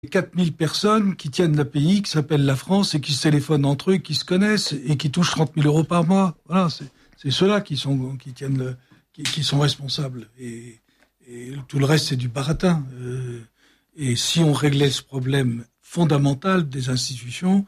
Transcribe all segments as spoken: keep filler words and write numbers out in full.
quatre mille personnes qui tiennent le pays, qui s'appellent la France, et qui se téléphonent entre eux, qui se connaissent, et qui touchent trente mille euros par mois. Voilà, c'est, c'est ceux-là qui sont, qui tiennent le, qui, qui sont responsables. Et, et tout le reste, c'est du baratin. Euh, et si on réglait ce problème fondamental des institutions,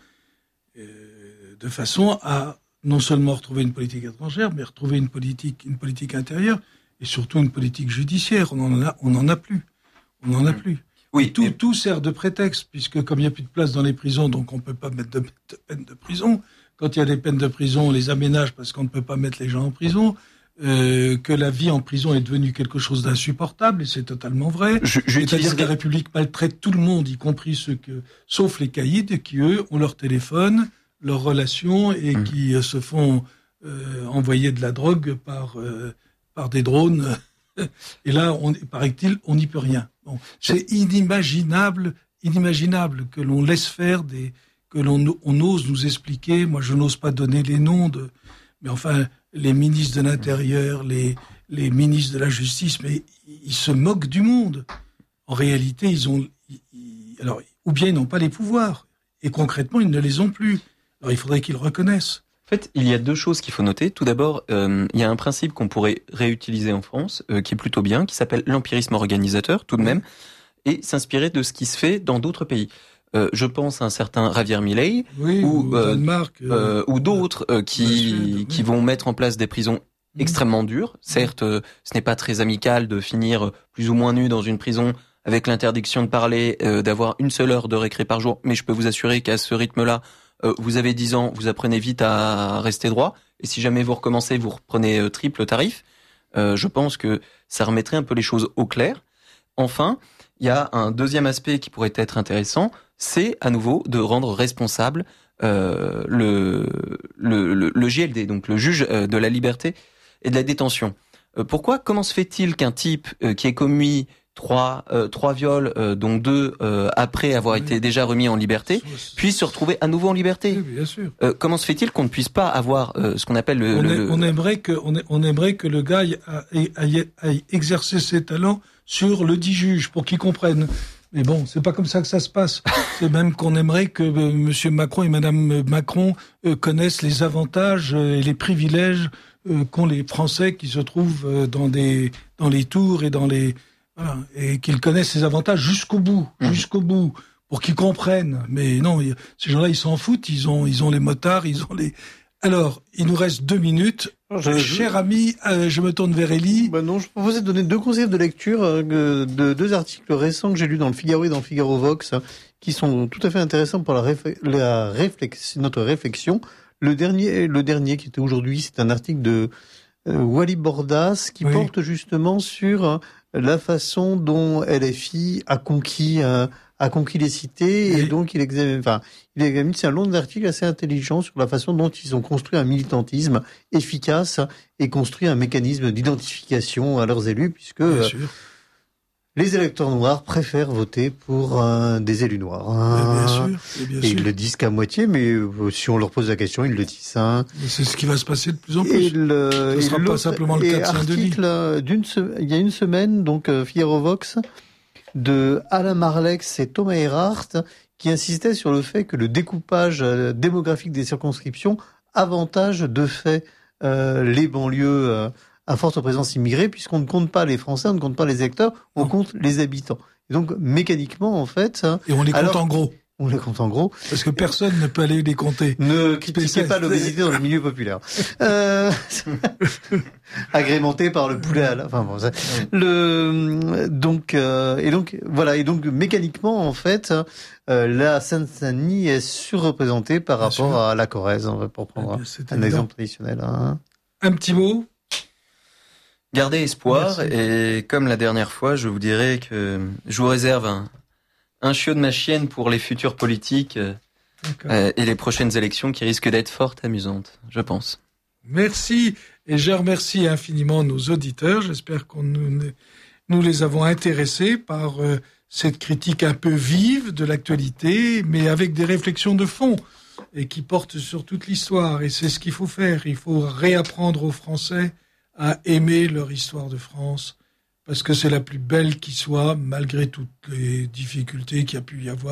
euh, de façon à non seulement retrouver une politique étrangère, mais retrouver une politique, une politique intérieure, et surtout une politique judiciaire. On en a, on n'en a plus. On n'en a plus. Oui, tout, et... tout sert de prétexte, puisque comme il n'y a plus de place dans les prisons, donc on ne peut pas mettre de, de peine de prison. Quand il y a des peines de prison, on les aménage parce qu'on ne peut pas mettre les gens en prison. Euh, que la vie en prison est devenue quelque chose d'insupportable, et c'est totalement vrai. Je, C'est-à-dire que la République maltraite tout le monde, y compris ceux que, sauf les caïds, qui eux ont leur téléphone, leurs relations, et mmh. qui euh, se font euh, envoyer de la drogue par euh, par des drones. Et là, on, paraît-il, on n'y peut rien. Bon, c'est inimaginable, inimaginable que l'on laisse faire des, que l'on on ose nous expliquer. Moi, je n'ose pas donner les noms de, mais enfin, les ministres de l'Intérieur, les les ministres de la Justice, mais ils se moquent du monde. En réalité, ils ont, ils, alors, ou bien ils n'ont pas les pouvoirs, et concrètement, ils ne les ont plus. Alors, il faudrait qu'ils le reconnaissent. En fait, il y a deux choses qu'il faut noter. Tout d'abord, euh, il y a un principe qu'on pourrait réutiliser en France, euh, qui est plutôt bien, qui s'appelle l'empirisme organisateur, tout de même, et s'inspirer de ce qui se fait dans d'autres pays. Euh, je pense à un certain Javier Milei, oui, ou, ou, euh, Danemark, euh, euh, ou d'autres euh, qui, Suède, qui oui. vont mettre en place des prisons mmh. extrêmement dures. Certes, euh, ce n'est pas très amical de finir plus ou moins nu dans une prison avec l'interdiction de parler, euh, d'avoir une seule heure de récré par jour, mais je peux vous assurer qu'à ce rythme-là, Euh, vous avez dix ans, vous apprenez vite à rester droit, et si jamais vous recommencez, vous reprenez euh, triple tarif. Euh, je pense que ça remettrait un peu les choses au clair. Enfin, il y a un deuxième aspect qui pourrait être intéressant, c'est à nouveau de rendre responsable euh, le, le, le, le J L D, donc le juge euh, de la liberté et de la détention. Euh, pourquoi ? Comment se fait-il qu'un type euh, qui ait commis trois euh, trois viols, euh, dont deux euh, après avoir oui. été déjà remis en liberté, puisse se retrouver à nouveau en liberté. Oui, bien sûr. Euh, comment se fait-il qu'on ne puisse pas avoir euh, ce qu'on appelle le... On, le, est, le... on aimerait que on, est, on aimerait que le gars aille, aille, aille exercer ses talents sur le dit juge pour qu'il comprenne. Mais bon, c'est pas comme ça que ça se passe. C'est même qu'on aimerait que euh, Monsieur Macron et Madame Macron euh, connaissent les avantages euh, et les privilèges euh, qu'ont les Français qui se trouvent euh, dans des dans les tours et dans les Voilà, et qu'ils connaissent ces avantages jusqu'au bout, mmh. jusqu'au bout, pour qu'ils comprennent. Mais non, y, ces gens-là, ils s'en foutent. Ils ont, ils ont les motards, ils ont les. Alors, il nous reste deux minutes. Je, Cher je... ami, euh, je me tourne vers Élie. Ben non, je proposais de donner deux conseils de lecture euh, de deux articles récents que j'ai lus dans le Figaro et dans le Figaro Vox, qui sont tout à fait intéressants pour la, réf... la réflex... notre réflexion. Le dernier, le dernier qui était aujourd'hui, c'est un article de euh, Wally Bordas qui oui. porte justement sur euh, la façon dont L F I a conquis, euh, a conquis les cités, oui. et donc il examine, enfin, il examine, c'est un long article assez intelligent sur la façon dont ils ont construit un militantisme efficace et construit un mécanisme d'identification à leurs élus, puisque euh, les électeurs noirs préfèrent voter pour euh, des élus noirs. Hein. Bien sûr, et, bien et sûr. Ils le disent qu'à moitié, mais euh, si on leur pose la question, ils le disent. Hein. C'est ce qui va se passer de plus en plus. Et le, ce ne sera pas simplement le cas de Saint-Denis. D'une se... Il y a une semaine, donc euh, Figaro Vox, de Alain Marlex et Thomas Erhardt, qui insistaient sur le fait que le découpage euh, démographique des circonscriptions avantage de fait euh, les banlieues euh, à forte présence immigrée, puisqu'on ne compte pas les Français, on ne compte pas les électeurs, on non. compte les habitants. Et donc, mécaniquement, en fait... Et on les compte alors, en gros. On les compte en gros. Parce que personne ne peut aller les compter. Ne critiquez pas l'obésité dans le milieu populaire. Euh... Agrémenté par le poulet à la... Enfin bon, ça... le... Donc, euh... et donc, voilà. Et donc, mécaniquement, en fait, euh, la Seine-Saint-Denis est surreprésentée par Bien rapport sûr. à la Corrèze, pour prendre eh un évident. exemple traditionnel. Hein. Un petit mot. Gardez espoir, Merci. Et comme la dernière fois, je vous dirais que je vous réserve un, un chiot de ma chienne pour les futures politiques euh, et les prochaines élections qui risquent d'être fort amusantes, je pense. Merci, et je remercie infiniment nos auditeurs. J'espère qu'on nous, nous les avons intéressés par euh, cette critique un peu vive de l'actualité, mais avec des réflexions de fond et qui portent sur toute l'histoire. Et c'est ce qu'il faut faire. Il faut réapprendre aux Français à aimer leur histoire de France, parce que c'est la plus belle qui soit, malgré toutes les difficultés qu'il y a pu y avoir.